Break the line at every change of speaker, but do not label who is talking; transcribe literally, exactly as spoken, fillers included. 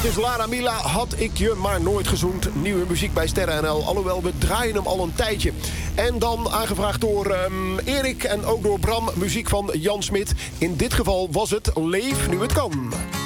Dat is Lara Mila, Had ik je maar nooit gezoend. Nieuwe muziek bij Sterren N L, alhoewel we draaien hem al een tijdje. En dan aangevraagd door um, Erik en ook door Bram, muziek van Jan Smit. In dit geval was het Leef nu het kan.